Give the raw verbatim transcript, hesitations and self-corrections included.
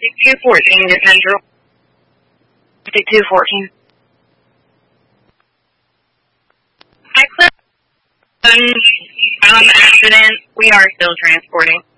two fourteen to Central. two fourteen. I clicked on the accident. We are still transporting.